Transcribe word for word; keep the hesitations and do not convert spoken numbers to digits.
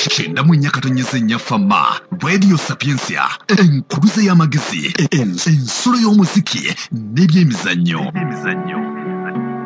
kyenda mu nnya katonnyesa ennya fama radio sapiensia enkuluze y'amagezi ensulo y'omuziki n'ebyemizannyo